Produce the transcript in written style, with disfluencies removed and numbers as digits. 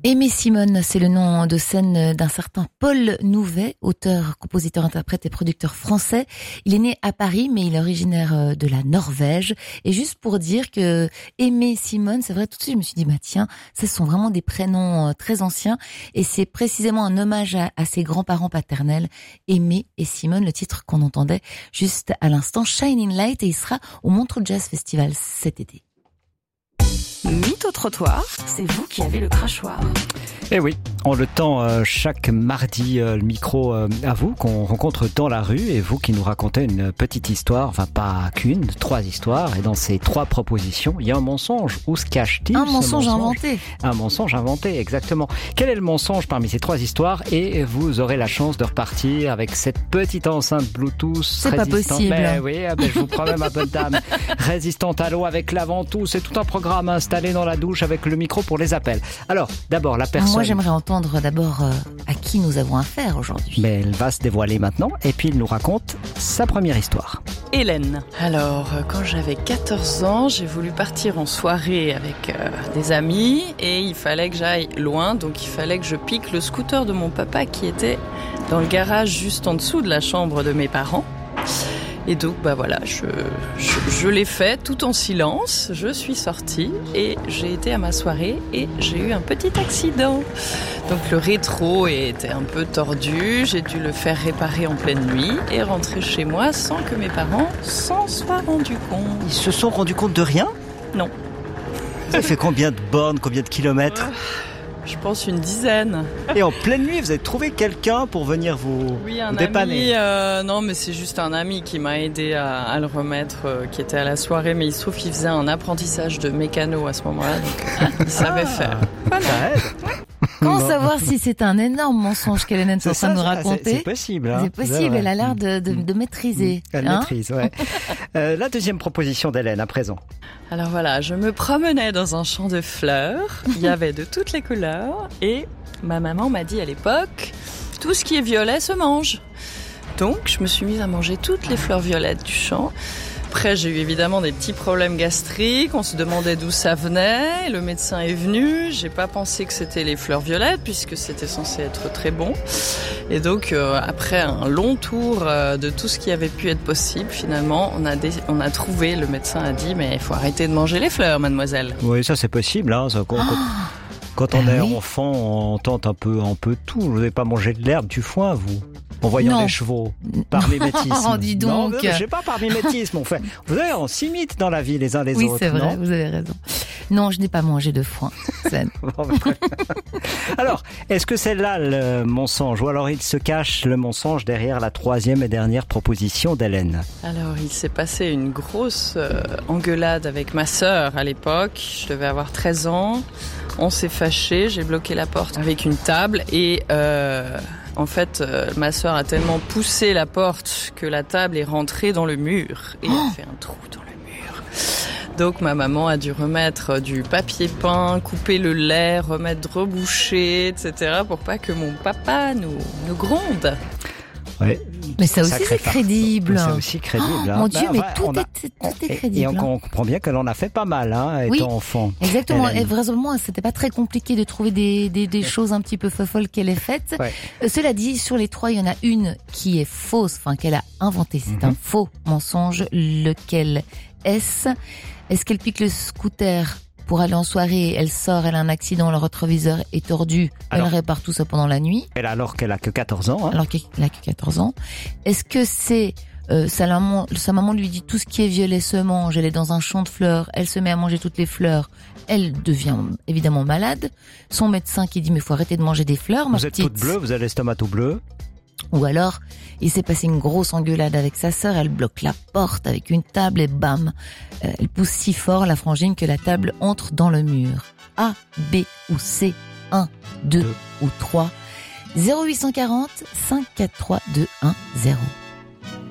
Aimé Simone, c'est le nom de scène d'un certain Paul Nouvet, auteur, compositeur, interprète et producteur français. Il est né à Paris, mais il est originaire de la Norvège. Et juste pour dire que Aimé Simone, c'est vrai, tout de suite je me suis dit, tiens, ce sont vraiment des prénoms très anciens. Et c'est précisément un hommage à ses grands-parents paternels, Aimé et Simone, le titre qu'on entendait juste à l'instant, Shining Light, et il sera au Montreux Jazz Festival cet été. Mythe au trottoir, c'est vous qui avez le crachoir. Eh oui, on le tend chaque mardi le micro à vous qu'on rencontre dans la rue et vous qui nous racontez une petite histoire, enfin pas qu'une, 3 histoires. Et dans ces 3 propositions, il y a un mensonge. Où se cache-t-il? Un mensonge inventé. Un mensonge inventé, exactement. Quel est le mensonge parmi ces 3 histoires? Et vous aurez la chance de repartir avec cette petite enceinte Bluetooth c'est résistante. Pas possible. Mais oui, je vous promets ma bonne dame, résistante à l'eau avec l'avant-tout. C'est tout un programme installé dans la douche avec le micro pour les appels. Alors, d'abord la personne. Moi, j'aimerais entendre d'abord à qui nous avons affaire aujourd'hui. Mais elle va se dévoiler maintenant et puis il nous raconte sa première histoire. Hélène. Alors, quand j'avais 14 ans, j'ai voulu partir en soirée avec des amis et il fallait que j'aille loin, donc il fallait que je pique le scooter de mon papa qui était dans le garage juste en dessous de la chambre de mes parents. Et donc, voilà, je l'ai fait tout en silence. Je suis sortie et j'ai été à ma soirée et j'ai eu un petit accident. Donc, le rétro était un peu tordu. J'ai dû le faire réparer en pleine nuit et rentrer chez moi sans que mes parents s'en soient rendus compte. Ils se sont rendus compte de rien? Non. Vous avez fait combien de bornes, combien de kilomètres? Je pense une dizaine. Et en pleine nuit, vous avez trouvé quelqu'un pour venir vous dépanner? Ami, non, mais c'est juste un ami qui m'a aidé à le remettre, qui était à la soirée, mais il se trouve qu'il faisait un apprentissage de mécano à ce moment-là, donc il savait faire. Voilà. Ça aide. Comment savoir si c'est un énorme mensonge qu'Hélène est en train de nous raconter? C'est possible. Hein. C'est possible, elle a l'air de maîtriser. Elle maîtrise, ouais. La deuxième proposition d'Hélène, à présent. Alors voilà, je me promenais dans un champ de fleurs, il y avait de toutes les couleurs, et ma maman m'a dit à l'époque, tout ce qui est violet se mange. Donc je me suis mise à manger toutes les fleurs violettes du champ. Après, j'ai eu évidemment des petits problèmes gastriques, on se demandait d'où ça venait, le médecin est venu, j'ai pas pensé que c'était les fleurs violettes puisque c'était censé être très bon. Et donc, après un long tour de tout ce qui avait pu être possible, finalement, on a trouvé, le médecin a dit, mais il faut arrêter de manger les fleurs, mademoiselle. Oui, ça c'est possible, hein, ça, quand on est enfant, on tente un peu tout. Vous n'avez pas mangé de l'herbe, du foin, vous? En voyant les chevaux, par mimétisme. Oh, dis donc. Non, je sais pas par mimétisme, on fait. Vous savez, on s'imite dans la vie les uns les autres. Oui, c'est vrai, non, vous avez raison. Non, je n'ai pas mangé de foin. Alors, est-ce que c'est là le mensonge? Ou alors il se cache le mensonge derrière la 3e et dernière proposition d'Hélène? Alors, il s'est passé une grosse engueulade avec ma sœur à l'époque. Je devais avoir 13 ans. On s'est fâchés, j'ai bloqué la porte avec une table et... En fait, ma sœur a tellement poussé la porte que la table est rentrée dans le mur et a fait un trou dans le mur. Donc ma maman a dû remettre du papier peint, couper le lait, reboucher, etc. pour pas que mon papa nous gronde. Ouais. Mais ça aussi c'est crédible. C'est aussi crédible. Hein. Mon Dieu, mais tout est crédible. Et on comprend bien qu'elle en a fait pas mal, hein, étant enfant. Exactement. Et vraiment, c'était pas très compliqué de trouver des choses un petit peu folles qu'elle ait faites. Ouais. Cela dit, sur les 3, il y en a une qui est fausse, enfin qu'elle a inventée. C'est un faux mensonge. Lequel est-ce? Est-ce qu'elle pique le scooter pour aller en soirée, elle sort, elle a un accident, le rétroviseur est tordu, elle répare tout ça pendant la nuit. Alors qu'elle a que 14 ans. Hein. Alors qu'elle a que 14 ans. Est-ce que c'est sa maman lui dit tout ce qui est violet se mange, elle est dans un champ de fleurs, elle se met à manger toutes les fleurs, elle devient évidemment malade. Son médecin qui dit mais faut arrêter de manger des fleurs, ma petite. Vous êtes toute bleue, vous avez l'estomac tout bleu. Ou alors, il s'est passé une grosse engueulade avec sa sœur, elle bloque la porte avec une table et bam, elle pousse si fort la frangine que la table entre dans le mur. A, B ou C, 1, 2 ou 3, 0840 543 210.